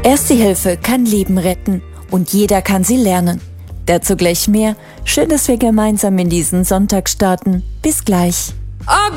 Erste Hilfe kann Leben retten und jeder kann sie lernen. Dazu gleich mehr. Schön, dass wir gemeinsam in diesen Sonntag starten. Bis gleich. Ob